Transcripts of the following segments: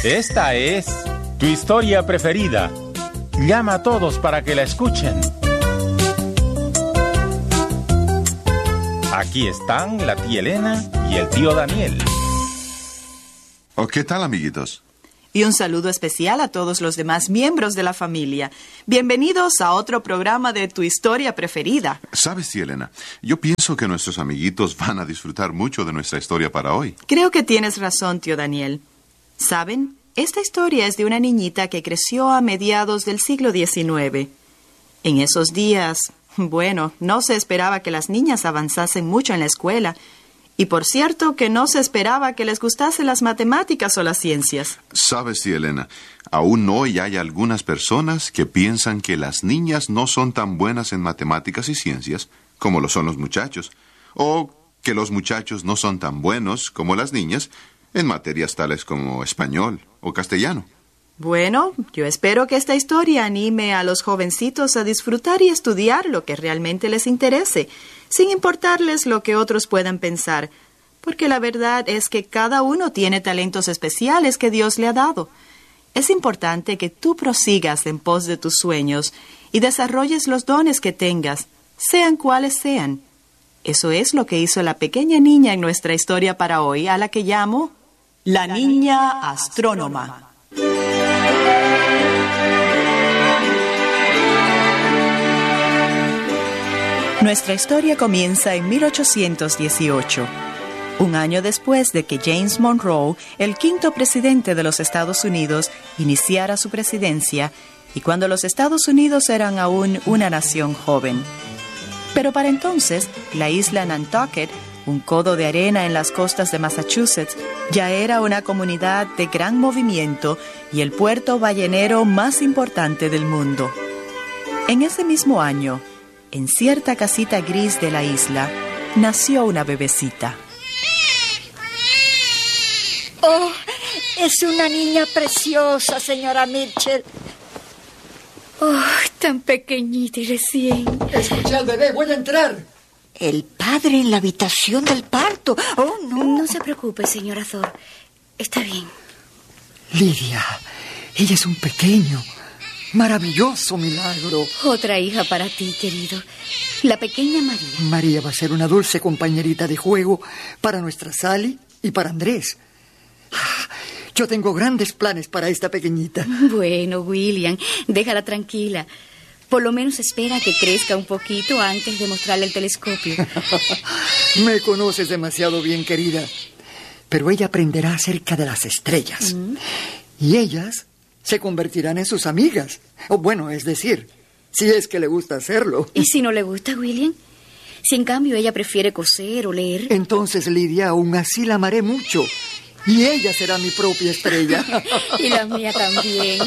Esta es tu historia preferida. Llama a todos para que la escuchen. Aquí están la tía Elena y el tío Daniel. ¿Qué tal, amiguitos? Y un saludo especial a todos los demás miembros de la familia. Bienvenidos a otro programa de Tu Historia Preferida. ¿Sabes, tía Elena? Yo pienso que nuestros amiguitos van a disfrutar mucho de nuestra historia para hoy. Creo que tienes razón, tío Daniel. ¿Saben? Esta historia es de una niñita que creció a mediados del siglo XIX. En esos días, bueno, no se esperaba que las niñas avanzasen mucho en la escuela. Y por cierto que no se esperaba que les gustasen las matemáticas o las ciencias. ¿Sabes, tía Elena? Aún hoy hay algunas personas que piensan que las niñas no son tan buenas en matemáticas y ciencias como lo son los muchachos. O que los muchachos no son tan buenos como las niñas en materias tales como español o castellano. Bueno, yo espero que esta historia anime a los jovencitos a disfrutar y estudiar lo que realmente les interese, sin importarles lo que otros puedan pensar, porque la verdad es que cada uno tiene talentos especiales que Dios le ha dado. Es importante que tú prosigas en pos de tus sueños y desarrolles los dones que tengas, sean cuales sean. Eso es lo que hizo la pequeña niña en nuestra historia para hoy, a la que llamo la niña astrónoma. Nuestra historia comienza en 1818, un año después de que James Monroe, el quinto presidente de los Estados Unidos, iniciara su presidencia y cuando los Estados Unidos eran aún una nación joven. Pero para entonces, la isla Nantucket, un codo de arena en las costas de Massachusetts, ya era una comunidad de gran movimiento y el puerto ballenero más importante del mundo. En ese mismo año, en cierta casita gris de la isla, nació una bebecita. ¡Oh! Es una niña preciosa, señora Mitchell. ¡Oh! Tan pequeñita y recién. Escucha al bebé, voy a entrar. El padre en la habitación del parto. ¡Oh, no! No se preocupe, señora Thor. Está bien. Lidia, ella es un pequeño, maravilloso milagro. Otra hija para ti, querido. La pequeña María. María va a ser una dulce compañerita de juego para nuestra Sally y para Andrés. Yo tengo grandes planes para esta pequeñita. Bueno, William, déjala tranquila. Por lo menos espera que crezca un poquito antes de mostrarle el telescopio. Me conoces demasiado bien, querida. Pero ella aprenderá acerca de las estrellas. Y ellas se convertirán en sus amigas. O bueno, es decir, si es que le gusta hacerlo. ¿Y si no le gusta, William? Si en cambio ella prefiere coser o leer. Entonces, Lidia, aún así la amaré mucho. Y ella será mi propia estrella. Y la mía también.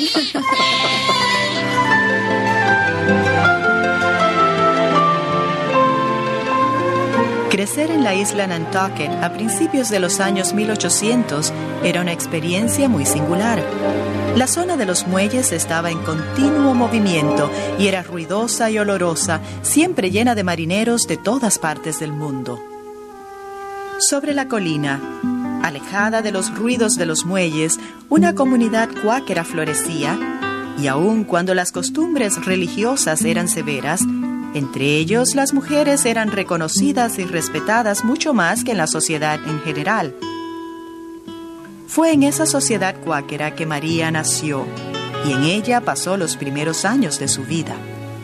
Crecer en la isla Nantucket a principios de los años 1800 era una experiencia muy singular. La zona de los muelles estaba en continuo movimiento y era ruidosa y olorosa, siempre llena de marineros de todas partes del mundo. Sobre la colina, alejada de los ruidos de los muelles, una comunidad cuáquera florecía, y aun cuando las costumbres religiosas eran severas, entre ellos las mujeres eran reconocidas y respetadas mucho más que en la sociedad en general. Fue en esa sociedad cuáquera que María nació, y en ella pasó los primeros años de su vida.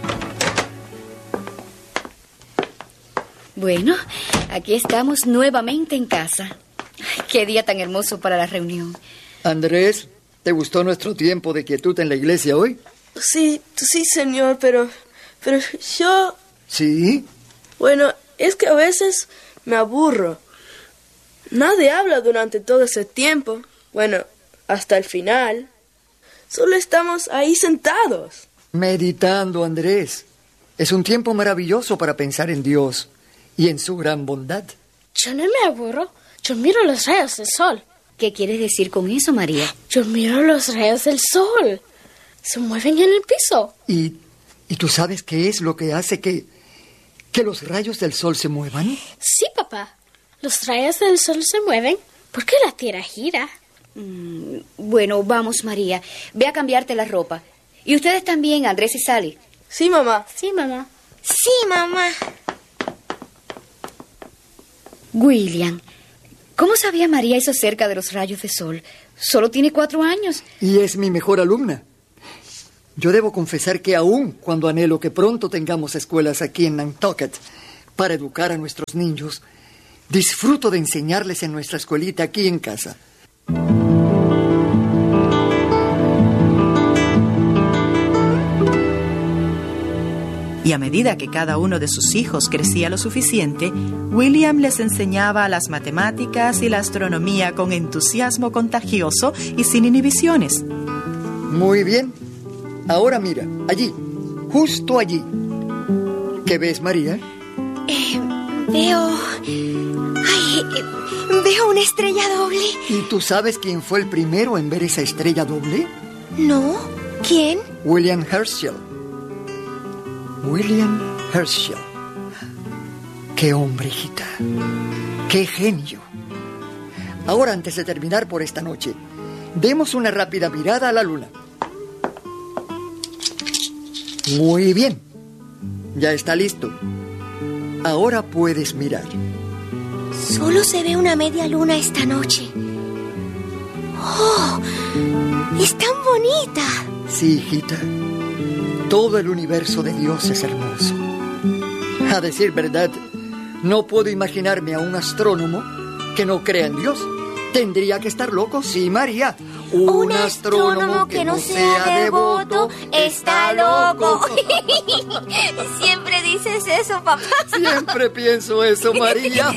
Bueno, aquí estamos nuevamente en casa. Qué día tan hermoso para la reunión. Andrés, ¿te gustó nuestro tiempo de quietud en la iglesia hoy? Sí, señor, pero yo... ¿Sí? Bueno, es que a veces me aburro. Nadie habla durante todo ese tiempo. Bueno, hasta el final. Solo estamos ahí sentados. Meditando, Andrés. Es un tiempo maravilloso para pensar en Dios y en su gran bondad. Yo no me aburro. Yo miro los rayos del sol. ¿Qué quieres decir con eso, María? Yo miro los rayos del sol. Se mueven en el piso. ¿Y tú sabes qué es lo que hace que los rayos del sol se muevan? Sí, papá. Los rayos del sol se mueven porque la Tierra gira. Bueno, vamos, María. Ve a cambiarte la ropa. Y ustedes también, Andrés y Sally. Sí, mamá. Sí, mamá. Sí, mamá. William, ¿cómo sabía María eso acerca de los rayos de sol? Solo tiene 4 años. Y es mi mejor alumna. Yo debo confesar que aún cuando anhelo que pronto tengamos escuelas aquí en Nantucket para educar a nuestros niños, disfruto de enseñarles en nuestra escuelita aquí en casa. Y a medida que cada uno de sus hijos crecía lo suficiente, William les enseñaba las matemáticas y la astronomía con entusiasmo contagioso y sin inhibiciones. Muy bien. Ahora mira, allí, justo allí. ¿Qué ves, María? Veo una estrella doble. ¿Y tú sabes quién fue el primero en ver esa estrella doble? ¿No? ¿Quién? William Herschel. William Herschel. ¡Qué hombre, hijita! ¡Qué genio! Ahora, antes de terminar por esta noche, demos una rápida mirada a la luna. Muy bien. Ya está listo. Ahora puedes mirar. Solo se ve una media luna esta noche. ¡Oh! ¡Es tan bonita! Sí, hijita. Todo el universo de Dios es hermoso. A decir verdad, no puedo imaginarme a un astrónomo que no crea en Dios. Tendría que estar loco, sí, María. Un astrónomo que no sea devoto está loco. Siempre dices eso, papá. Siempre pienso eso, María.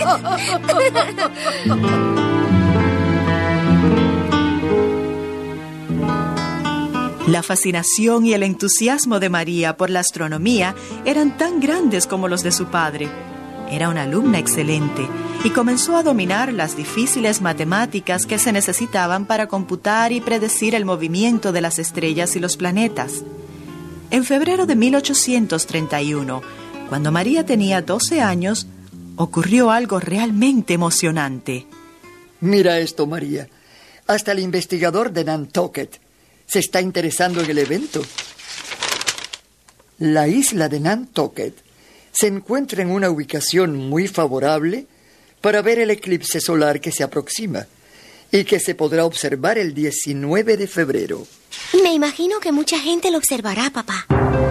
La fascinación y el entusiasmo de María por la astronomía eran tan grandes como los de su padre. Era una alumna excelente y comenzó a dominar las difíciles matemáticas que se necesitaban para computar y predecir el movimiento de las estrellas y los planetas. En febrero de 1831, cuando María tenía 12 años, ocurrió algo realmente emocionante. Mira esto, María. Hasta el investigador de Nantucket se está interesando en el evento. La isla de Nantucket se encuentra en una ubicación muy favorable para ver el eclipse solar que se aproxima y que se podrá observar el 19 de febrero. Me imagino que mucha gente lo observará, papá.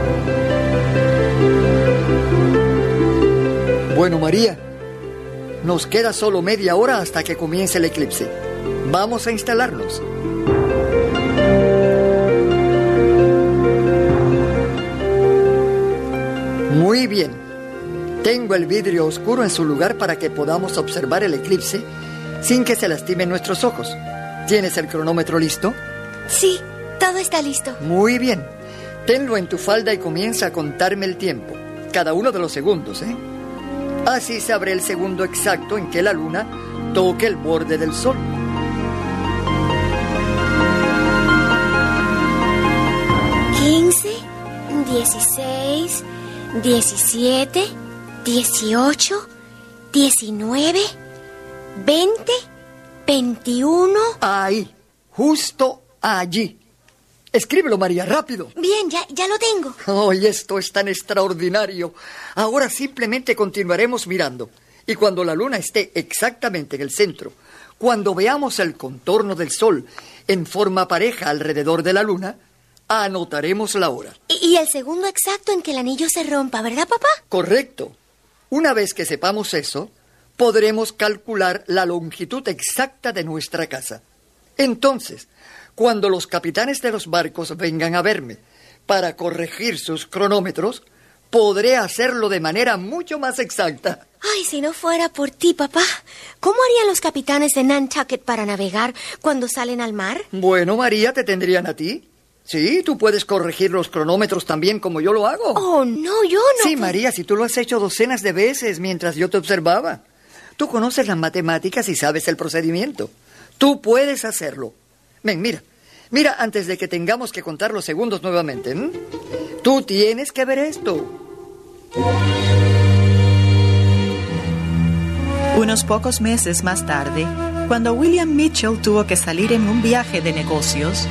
Bueno, María, nos queda solo media hora hasta que comience el eclipse. Vamos a instalarnos. Muy bien. Tengo el vidrio oscuro en su lugar para que podamos observar el eclipse sin que se lastimen nuestros ojos. ¿Tienes el cronómetro listo? Sí, todo está listo. Muy bien. Tenlo en tu falda y comienza a contarme el tiempo. Cada uno de los segundos, ¿eh? Así sabré el segundo exacto en que la luna toque el borde del sol. 15, 16, 17, 18, 19, 20, 21... Ahí, justo allí. Escríbelo, María, rápido. Bien, ya lo tengo. Oh, y esto es tan extraordinario. Ahora simplemente continuaremos mirando. Y cuando la luna esté exactamente en el centro, cuando veamos el contorno del sol en forma pareja alrededor de la luna, anotaremos la hora. Y el segundo exacto en que el anillo se rompa, ¿verdad, papá? Correcto. Una vez que sepamos eso, podremos calcular la longitud exacta de nuestra casa. Entonces, cuando los capitanes de los barcos vengan a verme para corregir sus cronómetros, podré hacerlo de manera mucho más exacta. Ay, si no fuera por ti, papá, ¿cómo harían los capitanes de Nantucket para navegar cuando salen al mar? Bueno, María, ¿te tendrían a ti? Sí, tú puedes corregir los cronómetros también como yo lo hago. Oh, no, yo no. Sí, María, si tú lo has hecho docenas de veces mientras yo te observaba. Tú conoces las matemáticas y sabes el procedimiento. Tú puedes hacerlo. Ven, mira antes de que tengamos que contar los segundos nuevamente. Tú tienes que ver esto. Unos pocos meses más tarde, Cuando William Mitchell tuvo que salir en un viaje de negocios,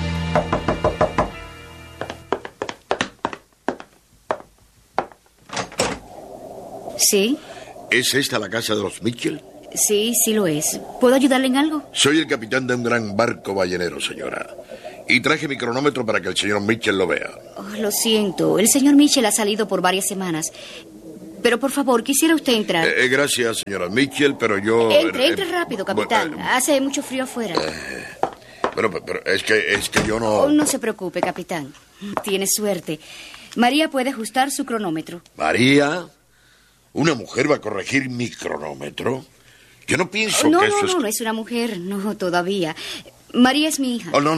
¿Sí? ¿Es esta la casa de los Mitchell? Sí, sí lo es. ¿Puedo ayudarle en algo? Soy el capitán de un gran barco ballenero, señora. Y traje mi cronómetro para que el señor Mitchell lo vea. Oh, lo siento, el señor Mitchell ha salido por varias semanas. Pero por favor, quisiera usted entrar. Gracias, señora Mitchell, pero yo... Entre rápido, capitán. Hace mucho frío afuera. Pero es que yo no... Oh, no se preocupe, capitán. Tiene suerte. María puede ajustar su cronómetro. ¿María? ¿Una mujer va a corregir mi cronómetro? Yo no pienso no, que eso no es una mujer. No, todavía. María es mi hija. Oh, no.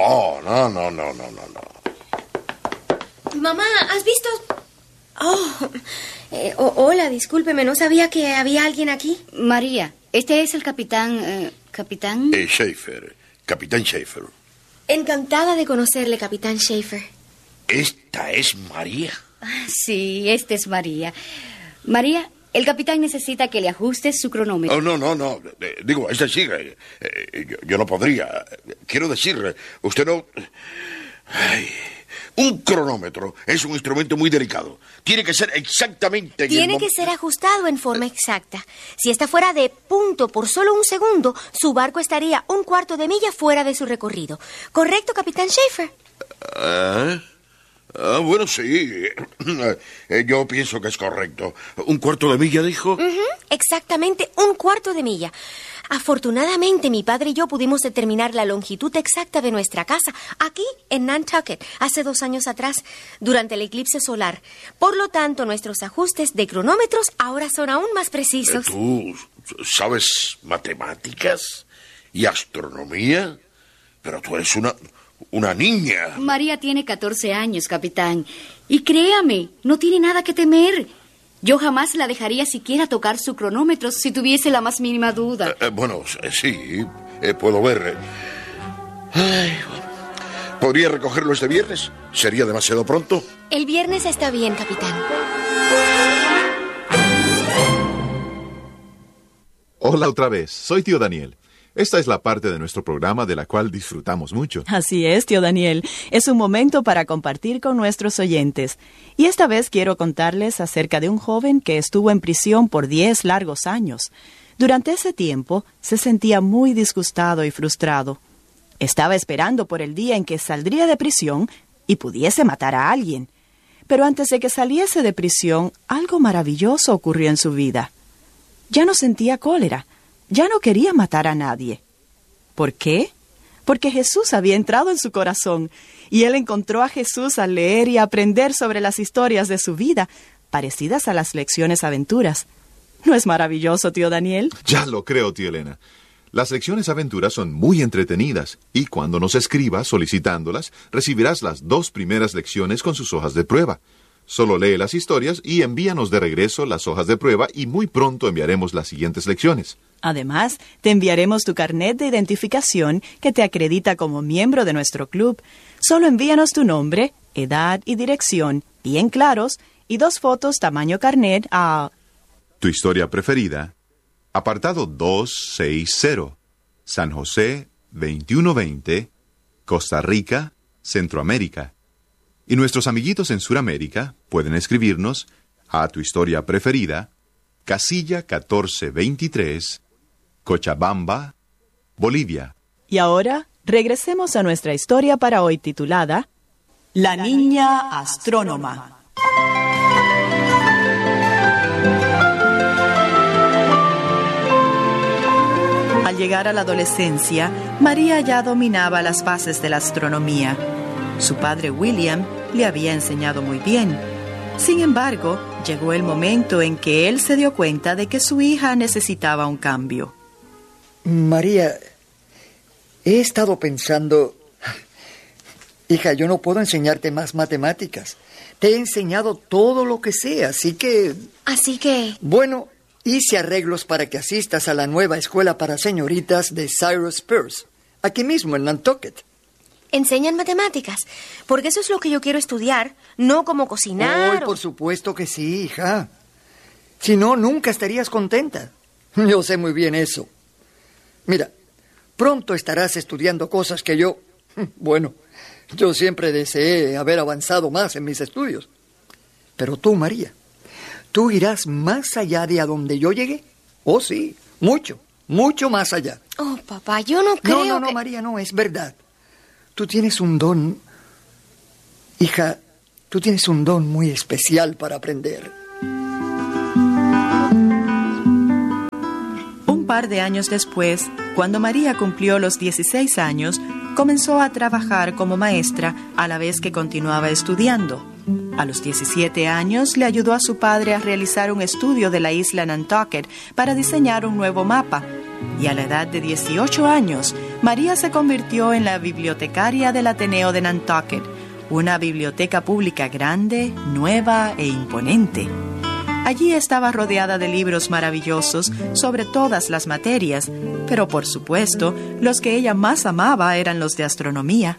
Mamá, ¿has visto...? Hola, discúlpeme, no sabía que había alguien aquí. María, este es el capitán... ¿Capitán? Schaefer, capitán Schaefer. Encantada de conocerle, capitán Schaefer. ¿Esta es María? Sí, esta es María. María, el capitán necesita que le ajustes su cronómetro. Oh, no. Digo, es decir, yo no podría. Quiero decir, usted no... Ay, un cronómetro es un instrumento muy delicado. Tiene que ser exactamente... Tiene que ser ajustado en forma exacta. Si está fuera de punto por solo un segundo, su barco estaría 1/4 de milla fuera de su recorrido. ¿Correcto, capitán Schaefer? Bueno, sí. Yo pienso que es correcto. 1/4 de milla, dijo. Exactamente 1/4 de milla. Afortunadamente, mi padre y yo pudimos determinar la longitud exacta de nuestra casa aquí en Nantucket hace 2 años atrás, durante el eclipse solar. Por lo tanto, nuestros ajustes de cronómetros ahora son aún más precisos. ¿Tú sabes matemáticas y astronomía? Pero tú eres una niña. María tiene 14 años, capitán. Y créame, no tiene nada que temer. Yo jamás la dejaría siquiera tocar su cronómetro si tuviese la más mínima duda. Bueno, sí, puedo ver. ¿Podría recogerlo este viernes? ¿Sería demasiado pronto? El viernes está bien, capitán. Hola otra vez, soy tío Daniel. Esta es la parte de nuestro programa de la cual disfrutamos mucho. Así es, tío Daniel. Es un momento para compartir con nuestros oyentes. Y esta vez quiero contarles acerca de un joven que estuvo en prisión por 10 largos años. Durante ese tiempo se sentía muy disgustado y frustrado. Estaba esperando por el día en que saldría de prisión y pudiese matar a alguien. Pero antes de que saliese de prisión, algo maravilloso ocurrió en su vida. Ya no sentía cólera. Ya no quería matar a nadie. ¿Por qué? Porque Jesús había entrado en su corazón y él encontró a Jesús al leer y aprender sobre las historias de su vida, parecidas a las lecciones aventuras. ¿No es maravilloso, tío Daniel? Ya lo creo, tía Elena. Las lecciones aventuras son muy entretenidas y cuando nos escribas solicitándolas, recibirás las 2 primeras lecciones con sus hojas de prueba. Solo lee las historias y envíanos de regreso las hojas de prueba y muy pronto enviaremos las siguientes lecciones. Además, te enviaremos tu carnet de identificación que te acredita como miembro de nuestro club. Solo envíanos tu nombre, edad y dirección, bien claros, y 2 fotos tamaño carnet a... Tu historia preferida, apartado 260, San José, 2120, Costa Rica, Centroamérica. Y nuestros amiguitos en Sudamérica pueden escribirnos a Tu historia preferida, casilla 1423, Cochabamba, Bolivia. Y ahora, regresemos a nuestra historia para hoy titulada La niña astrónoma. Al llegar a la adolescencia, María ya dominaba las bases de la astronomía. Su padre William le había enseñado muy bien. Sin embargo, llegó el momento en que él se dio cuenta de que su hija necesitaba un cambio. María, he estado pensando... Hija, yo no puedo enseñarte más matemáticas. Te he enseñado todo lo que sé, así que... Así que... Bueno, hice arreglos para que asistas a la nueva escuela para señoritas de Cyrus Peirce, aquí mismo en Nantucket. ¿Enseñan matemáticas? Porque eso es lo que yo quiero estudiar, no como cocinar. Por supuesto que sí, hija. Si no, nunca estarías contenta. Yo sé muy bien eso. Mira, Pronto estarás estudiando cosas que yo siempre deseé haber avanzado más en mis estudios. Pero tú, María, ¿tú irás más allá de a donde yo llegué? Oh, sí, mucho, mucho más allá. Oh, papá, yo no creo No, María, no, es verdad. Tú tienes un don, hija, tú tienes un don muy especial para aprender. Un par de años después, cuando María cumplió los 16 años, comenzó a trabajar como maestra a la vez que continuaba estudiando. A los 17 años le ayudó a su padre a realizar un estudio de la isla Nantucket para diseñar un nuevo mapa. Y a la edad de 18 años, María se convirtió en la bibliotecaria del Ateneo de Nantucket, una biblioteca pública grande, nueva e imponente. Allí estaba rodeada de libros maravillosos sobre todas las materias, pero por supuesto, los que ella más amaba eran los de astronomía.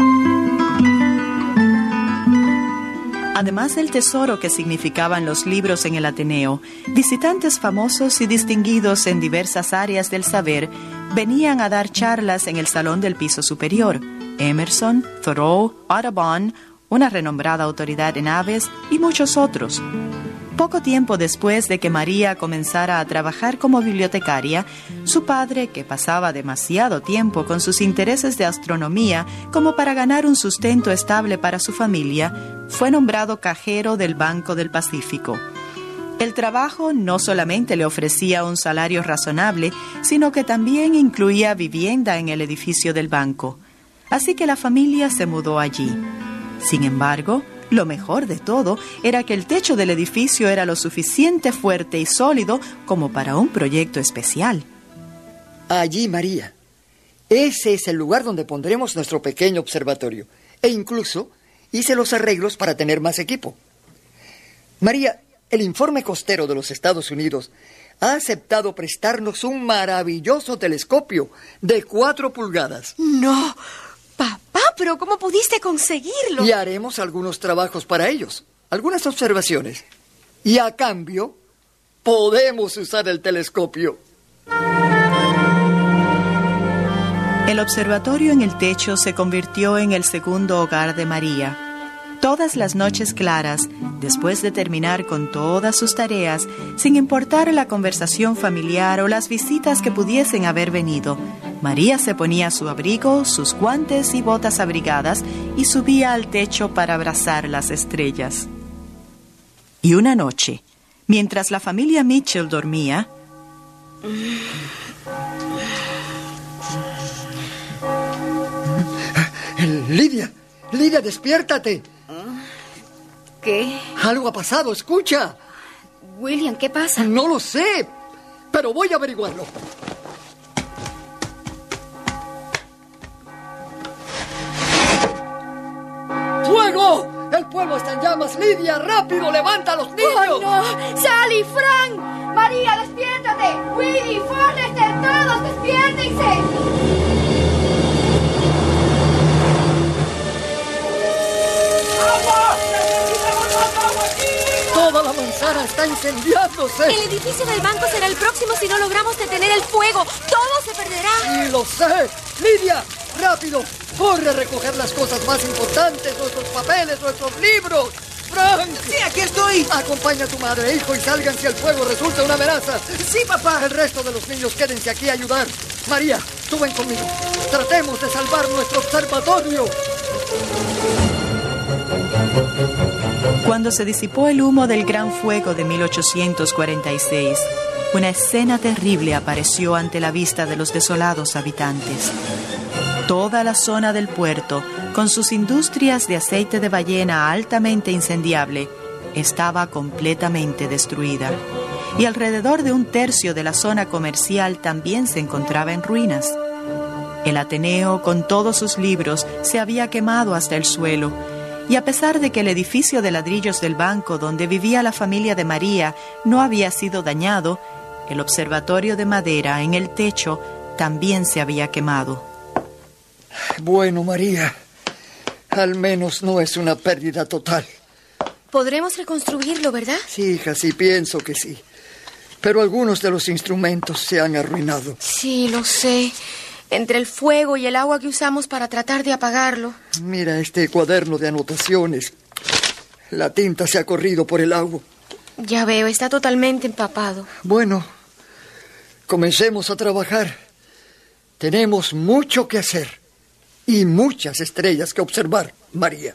Además del tesoro que significaban los libros en el Ateneo, visitantes famosos y distinguidos en diversas áreas del saber venían a dar charlas en el salón del piso superior. Emerson, Thoreau, Audubon, una renombrada autoridad en aves y muchos otros. Poco tiempo después de que María comenzara a trabajar como bibliotecaria, su padre, que pasaba demasiado tiempo con sus intereses de astronomía como para ganar un sustento estable para su familia, fue nombrado cajero del Banco del Pacífico. El trabajo no solamente le ofrecía un salario razonable, sino que también incluía vivienda en el edificio del banco. Así que la familia se mudó allí. Sin embargo, lo mejor de todo era que el techo del edificio era lo suficiente fuerte y sólido como para un proyecto especial. Allí, María. Ese es el lugar donde pondremos nuestro pequeño observatorio. E incluso hice los arreglos para tener más equipo. María, el Informe Costero de los Estados Unidos ha aceptado prestarnos un maravilloso telescopio de 4 pulgadas. ¡No! Papá, ¿pero cómo pudiste conseguirlo? Y haremos algunos trabajos para ellos, algunas observaciones. Y a cambio, podemos usar el telescopio. El observatorio en el techo se convirtió en el segundo hogar de María. Todas las noches claras, después de terminar con todas sus tareas, sin importar la conversación familiar o las visitas que pudiesen haber venido, María se ponía su abrigo, sus guantes y botas abrigadas y subía al techo para abrazar las estrellas. Y una noche, mientras la familia Mitchell dormía... Lidia, despiértate. ¿Qué? Algo ha pasado, escucha. William, ¿qué pasa? No lo sé, pero voy a averiguarlo. ¡Fuego! ¡El pueblo está en llamas! ¡Lidia, rápido, levanta a los niños! ¡Oh, no! ¡Sally, Frank! ¡María, despiértate! ¡Willy, Forrester, todos, despiértense! Toda la manzana está incendiándose. El edificio del banco será el próximo si no logramos detener el fuego. Todo se perderá. ¡Sí, lo sé! Lidia, rápido, corre a recoger las cosas más importantes, nuestros papeles, nuestros libros. ¡Frank! Sí, aquí estoy. Acompaña a tu madre e hijo y salgan si el fuego resulta una amenaza. Sí, papá. El resto de los niños quédense aquí a ayudar. María, tú ven conmigo. Tratemos de salvar nuestro observatorio. Cuando se disipó el humo del gran fuego de 1846, una escena terrible apareció ante la vista de los desolados habitantes. Toda la zona del puerto, con sus industrias de aceite de ballena altamente incendiable, estaba completamente destruida. Y alrededor de 1/3 de la zona comercial también se encontraba en ruinas. El Ateneo, con todos sus libros, se había quemado hasta el suelo. Y a pesar de que el edificio de ladrillos del banco donde vivía la familia de María no había sido dañado, el observatorio de madera en el techo también se había quemado. Bueno, María, al menos no es una pérdida total. Podremos reconstruirlo, ¿verdad? Sí, hija, sí, pienso que sí. Pero algunos de los instrumentos se han arruinado. Sí, lo sé. entre el fuego y el agua que usamos para tratar de apagarlo. Mira este cuaderno de anotaciones. La tinta se ha corrido por el agua. Ya veo, está totalmente empapado. Bueno, comencemos a trabajar. Tenemos mucho que hacer y muchas estrellas que observar, María.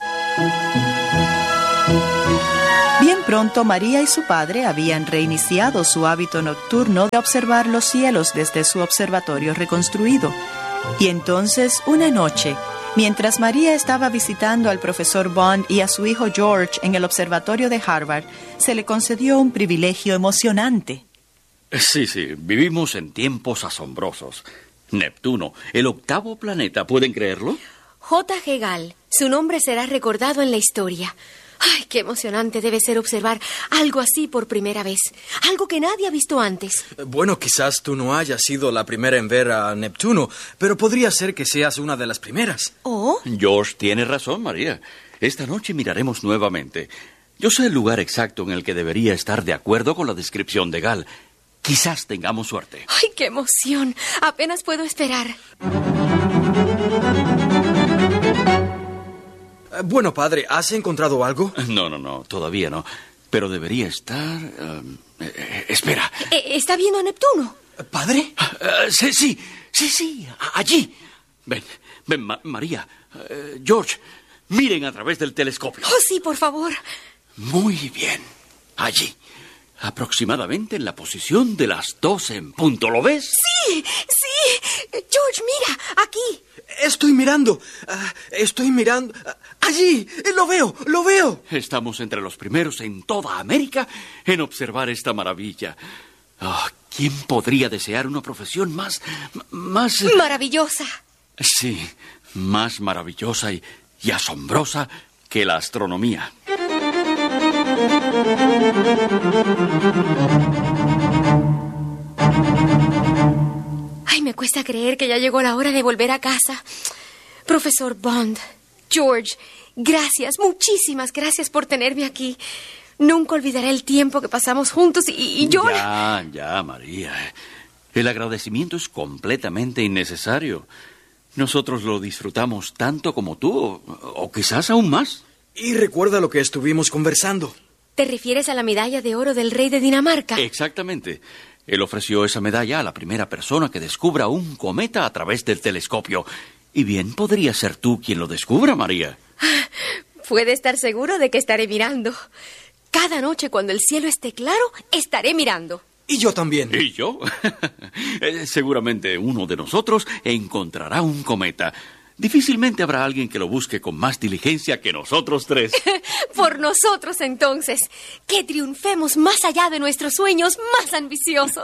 Bien pronto, María y su padre habían reiniciado su hábito nocturno de observar los cielos desde su observatorio reconstruido. Y entonces, una noche, mientras María estaba visitando al profesor Bond y a su hijo George en el observatorio de Harvard, se le concedió un privilegio emocionante. Sí, vivimos en tiempos asombrosos. Neptuno, el 8º planeta, ¿pueden creerlo? J.G. Gall, su nombre será recordado en la historia. ¡Ay, qué emocionante debe ser observar algo así por primera vez! Algo que nadie ha visto antes. Bueno, quizás tú no hayas sido la primera en ver a Neptuno, pero podría ser que seas una de las primeras. ¿Oh? George tiene razón, María. Esta noche miraremos nuevamente. Yo sé el lugar exacto en el que debería estar de acuerdo con la descripción de Gall. Quizás tengamos suerte. ¡Ay, qué emoción! Apenas puedo esperar. Bueno, padre, ¿has encontrado algo? No, todavía no. Pero debería estar... espera. ¿Está viendo a Neptuno? ¿Padre? Sí, allí. Ven, María. George, miren a través del telescopio. Oh, sí, por favor. Muy bien. Allí. Aproximadamente en la posición de las 12 en punto. ¿Lo ves? Sí. George, mira, aquí. Estoy mirando. Allí, lo veo. Estamos entre los primeros en toda América en observar esta maravilla. ¿Quién podría desear una profesión más... maravillosa? Sí, más maravillosa y asombrosa que la astronomía. Ay, me cuesta creer que ya llegó la hora de volver a casa. Profesor Bond, George, gracias, muchísimas gracias por tenerme aquí. Nunca olvidaré el tiempo que pasamos juntos y yo... Ya, María. El agradecimiento es completamente innecesario. Nosotros lo disfrutamos tanto como tú, o quizás aún más. Y recuerda lo que estuvimos conversando. ¿Te refieres a la medalla de oro del rey de Dinamarca? Exactamente. Él ofreció esa medalla a la primera persona que descubra un cometa a través del telescopio. Y bien podría ser tú quien lo descubra, María. Puede estar seguro de que estaré mirando. Cada noche cuando el cielo esté claro, estaré mirando. Y yo también. ¿Y yo? Seguramente uno de nosotros encontrará un cometa. Difícilmente habrá alguien que lo busque con más diligencia que nosotros tres. Por nosotros, entonces. Que triunfemos más allá de nuestros sueños más ambiciosos.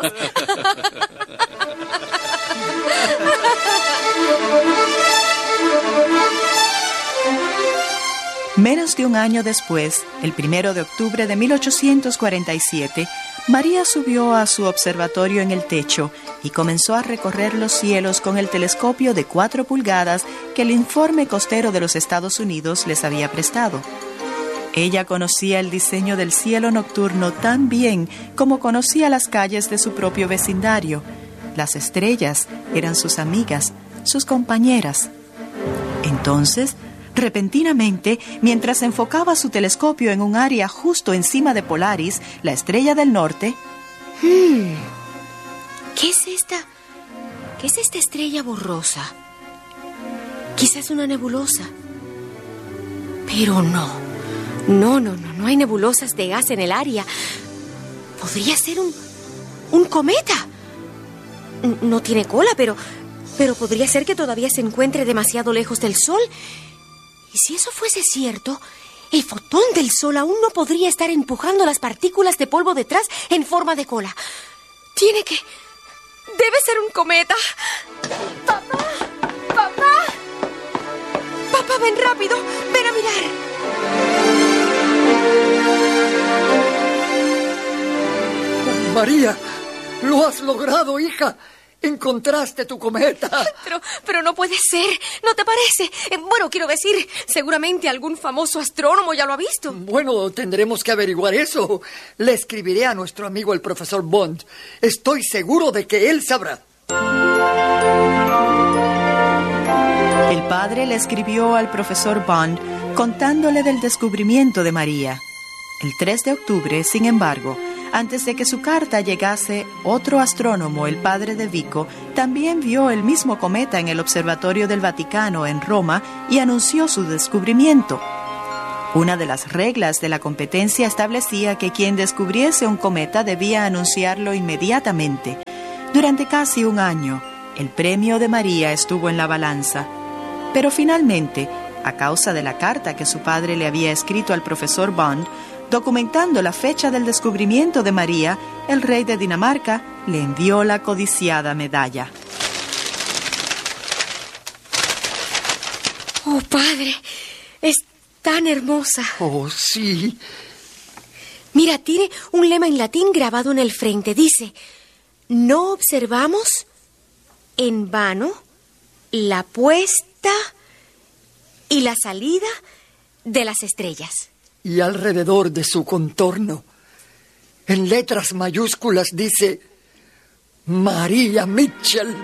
Menos de un año después, el 1 de octubre de 1847, María subió a su observatorio en el techo y comenzó a recorrer los cielos con el telescopio de 4 pulgadas que el Informe Costero de los Estados Unidos les había prestado. Ella conocía el diseño del cielo nocturno tan bien como conocía las calles de su propio vecindario. Las estrellas eran sus amigas, sus compañeras. Entonces, repentinamente, mientras enfocaba su telescopio en un área justo encima de Polaris, la estrella del norte... ¿Qué es esta? ¿Qué es esta estrella borrosa? Quizás una nebulosa. Pero no hay nebulosas de gas en el área. Podría ser un cometa. No tiene cola, pero podría ser que todavía se encuentre demasiado lejos del Sol. Y si eso fuese cierto, el fotón del Sol aún no podría estar empujando las partículas de polvo detrás en forma de cola. Debe ser un cometa. ¡Papá! ¡Papá, ven rápido! ¡Ven a mirar! María, lo has logrado, hija. Encontraste tu cometa. Pero no puede ser, ¿no te parece? Bueno, quiero decir, seguramente algún famoso astrónomo ya lo ha visto. Bueno, tendremos que averiguar eso. Le escribiré a nuestro amigo el profesor Bond. Estoy seguro de que él sabrá. El padre le escribió al profesor Bond contándole del descubrimiento de María. El 3 de octubre, sin embargo, antes de que su carta llegase, otro astrónomo, el padre de Vico, también vio el mismo cometa en el Observatorio del Vaticano en Roma y anunció su descubrimiento. Una de las reglas de la competencia establecía que quien descubriese un cometa debía anunciarlo inmediatamente. Durante casi un año, el premio de María estuvo en la balanza. Pero finalmente, a causa de la carta que su padre le había escrito al profesor Bond, documentando la fecha del descubrimiento de María, el rey de Dinamarca le envió la codiciada medalla. Oh, padre, es tan hermosa. Oh, sí. Mira, tiene un lema en latín grabado en el frente. Dice: no observamos en vano la puesta y la salida de las estrellas. Y alrededor de su contorno, en letras mayúsculas, dice: María Mitchell.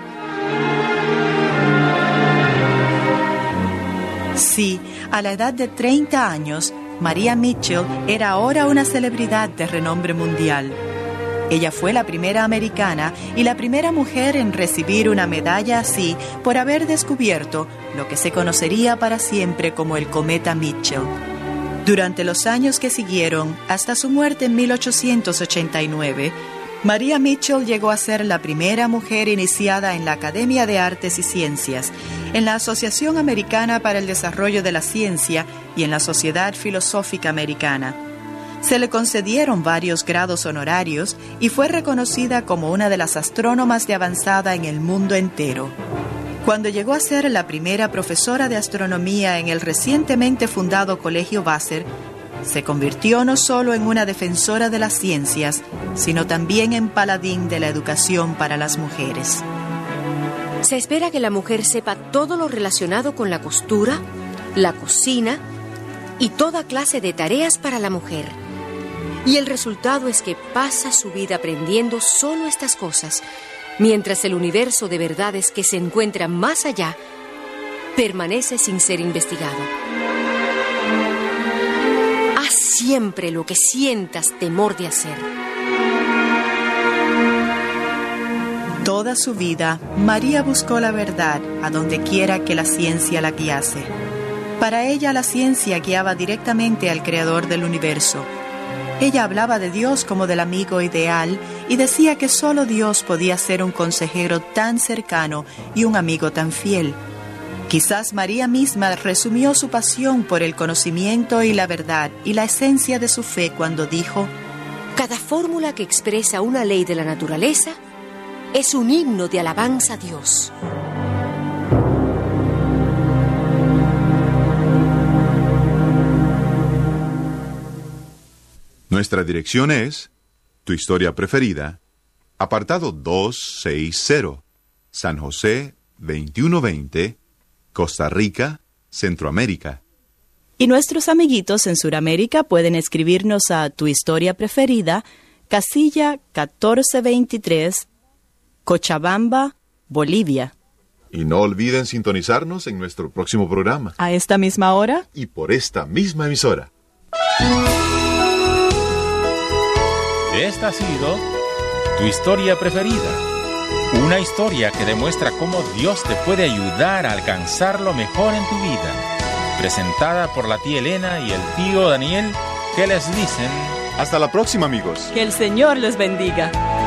Sí, a la edad de 30 años, María Mitchell era ahora una celebridad de renombre mundial. Ella fue la primera americana y la primera mujer en recibir una medalla así por haber descubierto lo que se conocería para siempre como el cometa Mitchell. Durante los años que siguieron, hasta su muerte en 1889, María Mitchell llegó a ser la primera mujer iniciada en la Academia de Artes y Ciencias, en la Asociación Americana para el Desarrollo de la Ciencia y en la Sociedad Filosófica Americana. Se le concedieron varios grados honorarios y fue reconocida como una de las astrónomas de avanzada en el mundo entero. Cuando llegó a ser la primera profesora de astronomía en el recientemente fundado Colegio Vassar, se convirtió no solo en una defensora de las ciencias, sino también en paladín de la educación para las mujeres. Se espera que la mujer sepa todo lo relacionado con la costura, la cocina y toda clase de tareas para la mujer. Y el resultado es que pasa su vida aprendiendo solo estas cosas, mientras el universo de verdades que se encuentra más allá permanece sin ser investigado. Haz siempre lo que sientas temor de hacer. Toda su vida, María buscó la verdad a donde quiera que la ciencia la guiase. Para ella, la ciencia guiaba directamente al creador del universo. Ella hablaba de Dios como del amigo ideal y decía que solo Dios podía ser un consejero tan cercano y un amigo tan fiel. Quizás María misma resumió su pasión por el conocimiento y la verdad y la esencia de su fe cuando dijo: cada fórmula que expresa una ley de la naturaleza es un himno de alabanza a Dios. Nuestra dirección es Tu Historia Preferida, apartado 260, San José, 2120, Costa Rica, Centroamérica. Y nuestros amiguitos en Sudamérica pueden escribirnos a Tu Historia Preferida, casilla 1423, Cochabamba, Bolivia. Y no olviden sintonizarnos en nuestro próximo programa. ¿A esta misma hora? Y por esta misma emisora. Esta ha sido Tu Historia Preferida. Una historia que demuestra cómo Dios te puede ayudar a alcanzar lo mejor en tu vida. Presentada por la tía Elena y el tío Daniel, que les dicen: hasta la próxima, amigos. Que el Señor les bendiga.